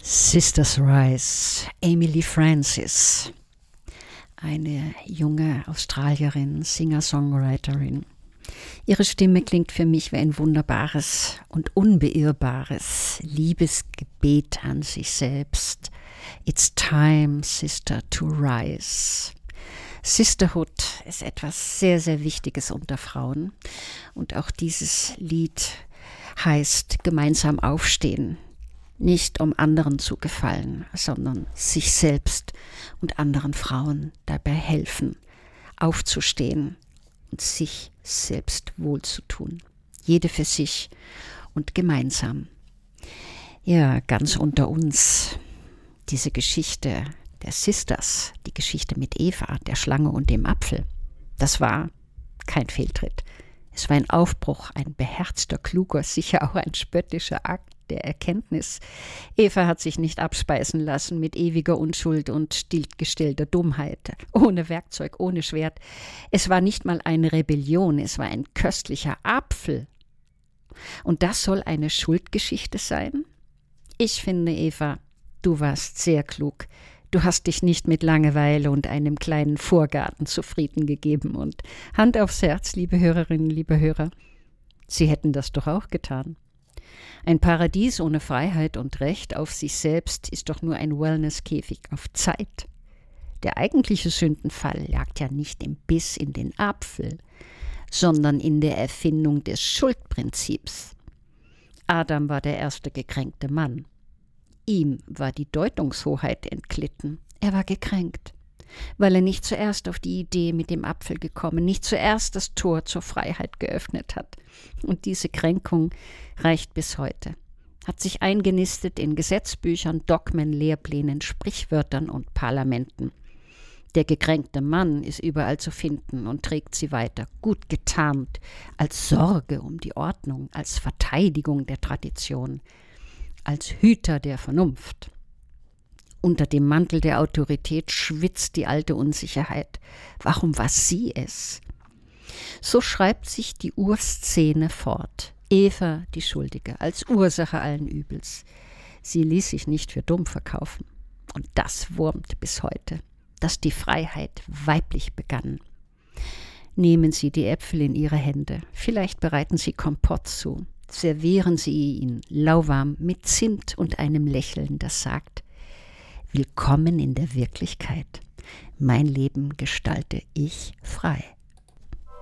Sisters Rise, Emily Francis, eine junge Australierin, Singer-Songwriterin. Ihre Stimme klingt für mich wie ein wunderbares und unbeirrbares Liebesgebet an sich selbst. It's time, sister, to rise. Sisterhood ist etwas sehr, sehr Wichtiges unter Frauen. Und auch dieses Lied heißt gemeinsam aufstehen. Nicht um anderen zu gefallen, sondern sich selbst und anderen Frauen dabei helfen, aufzustehen und sich selbst wohlzutun. Jede für sich und gemeinsam. Ja, ganz unter uns diese Geschichte der Sisters, die Geschichte mit Eva, der Schlange und dem Apfel. Das war kein Fehltritt. Es war ein Aufbruch, ein beherzter, kluger, sicher auch ein spöttischer Akt der Erkenntnis. Eva hat sich nicht abspeisen lassen mit ewiger Unschuld und stillgestellter Dummheit, ohne Werkzeug, ohne Schwert. Es war nicht mal eine Rebellion, es war ein köstlicher Apfel. Und das soll eine Schuldgeschichte sein? Ich finde, Eva, du warst sehr klug. Du hast dich nicht mit Langeweile und einem kleinen Vorgarten zufrieden gegeben. Und Hand aufs Herz, liebe Hörerinnen, liebe Hörer, Sie hätten das doch auch getan. Ein Paradies ohne Freiheit und Recht auf sich selbst ist doch nur ein Wellness-Käfig auf Zeit. Der eigentliche Sündenfall lag ja nicht im Biss in den Apfel, sondern in der Erfindung des Schuldprinzips. Adam war der erste gekränkte Mann. Ihm war die Deutungshoheit entglitten. Er war gekränkt, weil er nicht zuerst auf die Idee mit dem Apfel gekommen, nicht zuerst das Tor zur Freiheit geöffnet hat. Und diese Kränkung reicht bis heute, hat sich eingenistet in Gesetzbüchern, Dogmen, Lehrplänen, Sprichwörtern und Parlamenten. Der gekränkte Mann ist überall zu finden und trägt sie weiter, gut getarnt, als Sorge um die Ordnung, als Verteidigung der Tradition, als Hüter der Vernunft. Unter dem Mantel der Autorität schwitzt die alte Unsicherheit. Warum war sie es? So schreibt sich die Urszene fort. Eva, die Schuldige, als Ursache allen Übels. Sie ließ sich nicht für dumm verkaufen. Und das wurmt bis heute, dass die Freiheit weiblich begann. Nehmen Sie die Äpfel in Ihre Hände. Vielleicht bereiten Sie Kompott zu. Servieren Sie ihn lauwarm mit Zimt und einem Lächeln, das sagt: Willkommen in der Wirklichkeit. Mein Leben gestalte ich frei.